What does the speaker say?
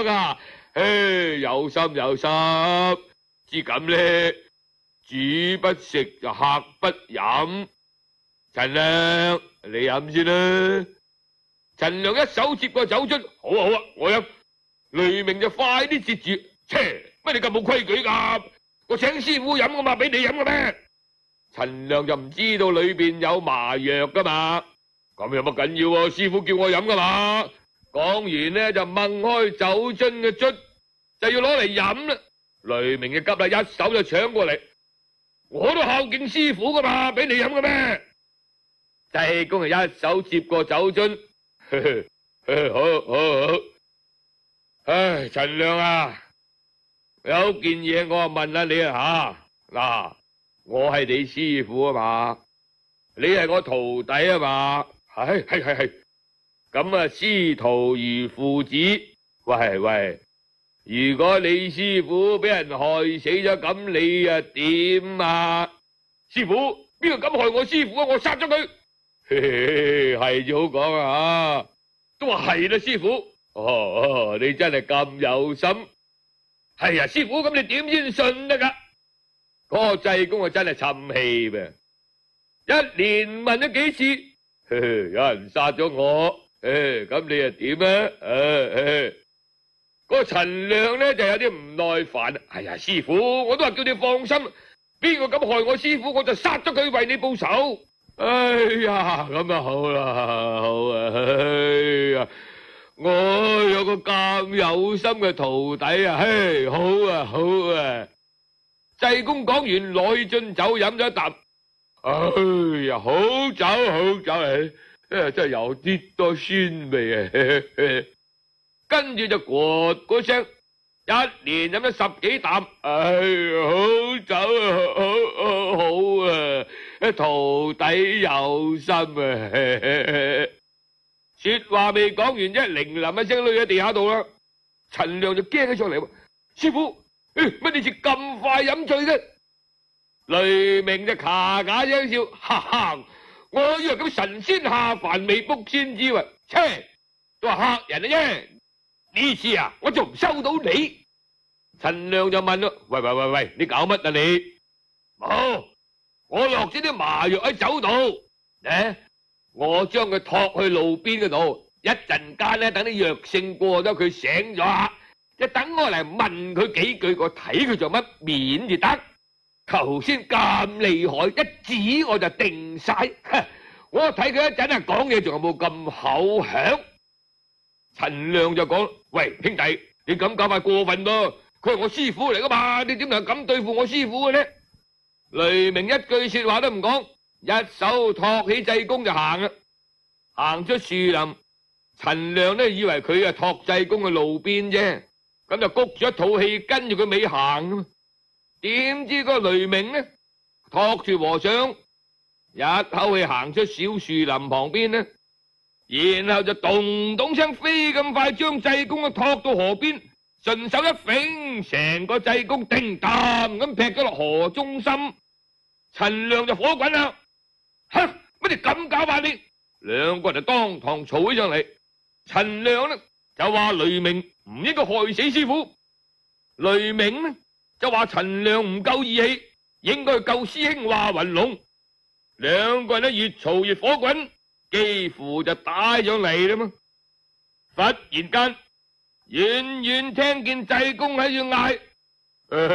啊！有心有心，至咁呢，主不食就客不飲。陳亮，你飲先啦。陳亮一手接過酒樽，好啊好啊，我飲。雷鳴就快啲接住，切，乜你咁冇規矩噶？我請師傅飲噶嘛，俾你飲嘅咩？陳亮就唔知道裏邊有麻藥噶嘛，咁有乜緊要啊？師傅叫我飲噶嘛。講完呢就掹開酒樽嘅樽，就要攞嚟飲啦。雷鳴就急啦，一手就搶過嚟。我都孝敬師傅噶嘛，俾你飲嘅咩？濟公係一手接過酒樽，好。唉，陳亮啊，有件嘢我問下你啊吓，嗱，我係你師傅啊嘛，你係我徒弟啊嘛，係，咁啊師徒如父子，喂，如果你師傅俾人害死咗，咁你啊點啊？師傅，邊個敢害我師傅啊？我殺咗佢，係至好講啊，都話係啦，師傅。你真係咁有心，係啊，師傅，咁你點先信得噶？嗰個濟公啊真係沉氣噃，一連問咗幾次，有人殺咗我，咁你又點啊？嗰個陳亮呢就有啲唔耐煩，哎呀，師傅，我都話叫你放心，邊個敢害我師傅，我就殺咗佢為你報仇。哎呀，咁啊好啦，好啊，哎呀。我有個咁有心嘅徒弟啊，好啊！濟公講完，攞起樽酒飲咗一啖，哎呀，好酒嚟，真係有啲多酸味啊！跟住就嗰聲，一連飲咗10幾啖，哎呀，好酒啊，好啊！徒弟有心啊！說話未講完啫，鈴林一聲累喺地下度啦。陳亮就驚起上嚟，師傅，乜你似咁快飲醉嘅？雷鳴就咔咔聲笑，哈哈，我以為咁神仙下凡未卜先知喎，切，都話嚇人啊啫。呢次啊，我仲唔收到你。陳亮就問咯，喂，你搞乜啊你？冇，我落咗啲麻藥喺酒度，我將佢托去路邊嗰度，一陣間咧，等啲藥性過咗，佢醒咗，一等我嚟問佢幾句，我睇佢做乜面就得。頭先咁厲害，一指我就定晒。我睇佢一陣啊，講嘢仲有冇咁口響？陳亮就講：喂，兄弟，你咁搞法過分噃，佢係我師傅嚟噶嘛，你點能咁對付我師傅嘅呢？雷鳴一句說話都唔講。一手托起濟公就行啦，行出樹林。陳亮呢以為佢啊托濟公嘅路邊啫，咁就谷咗一肚氣跟住佢尾行。點知個雷鳴呢托住和尚，一口氣行出小樹林旁邊呢，然後就咚咚聲飛咁快將濟公啊托到河邊，順手一揈，成個濟公叮噹咁劈咗落河中心。陳亮就火滾啦！乜你咁搞法你？兩個人就當堂嘈起上嚟。陳亮呢就話雷鳴唔應該害死師傅，雷鳴呢就話陳亮唔夠義氣，應該救師兄華雲龍。兩個人呢越嘈越火滾，幾乎就打上嚟啦嘛。忽然間，遠遠聽見濟公喺度嗌：